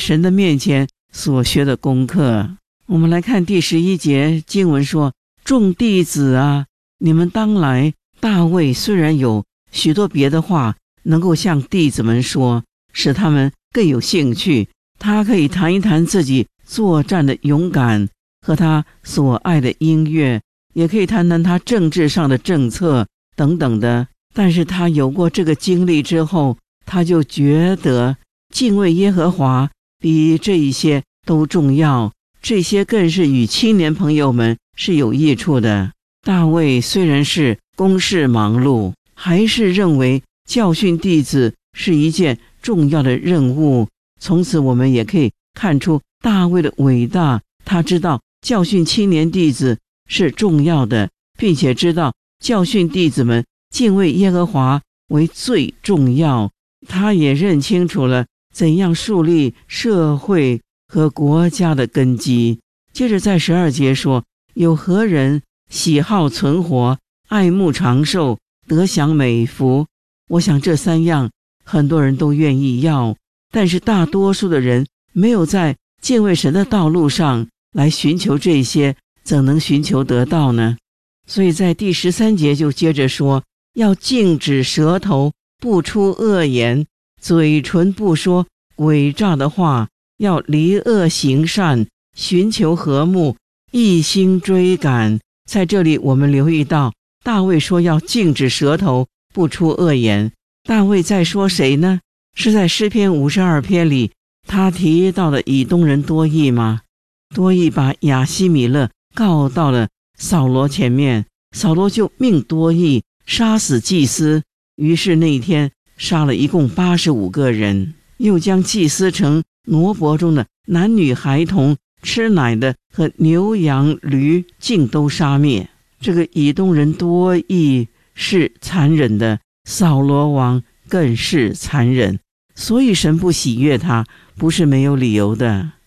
神的面前所学的功课。我们来看第11节经文说，众弟子啊，你们当来，大卫虽然有许多别的话能够向弟子们说，使他们更有兴趣，他可以谈一谈自己作战的勇敢和他所爱的音乐，也可以谈谈他政治上的政策等等的。但是他有过这个经历之后，他就觉得敬畏耶和华比这一些都重要，这些更是与青年朋友们是有益处的。大卫虽然是公事忙碌，还是认为教训弟子是一件重要的任务。从此我们也可以看出大卫的伟大，他知道教训青年弟子是重要的，并且知道教训弟子们敬畏耶和华为最重要。他也认清楚了怎样树立社会和国家的根基。接着在12节说，有何人喜好存活，爱慕长寿，得享美福？我想这3样很多人都愿意要，但是大多数的人没有在敬畏神的道路上来寻求这些，怎能寻求得到呢？所以在第13节就接着说，要禁止舌头不出恶言，嘴唇不说诡诈的话，要离恶行善，寻求和睦，一心追赶。在这里我们留意到，大卫说要禁止舌头不出恶言。大卫在说谁呢？是在诗篇52篇里他提到的以东人多益吗？多益把亚希米勒告到了扫罗前面，扫罗就命多益杀死祭司，于是那一天杀了一共85个人，又将祭司城挪伯中的男女孩童、吃奶的和牛羊驴尽都杀灭。这个以东人多益是残忍的，扫罗王更是残忍，所以神不喜悦他，不是没有理由的。